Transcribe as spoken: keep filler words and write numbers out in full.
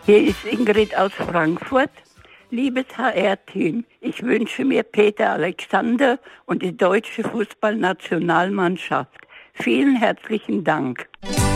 Hier ist Ingrid aus Frankfurt. Liebes H R-Team, ich wünsche mir Peter Alexander und die deutsche Fußballnationalmannschaft. Vielen herzlichen Dank.